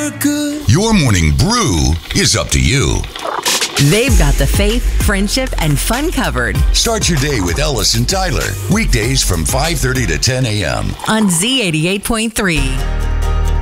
good. Your morning brew is up to you. They've got the faith, friendship, and fun covered Start your day with Ellis and Tyler. Weekdays from 5:30 to 10 a.m. on Z88.3.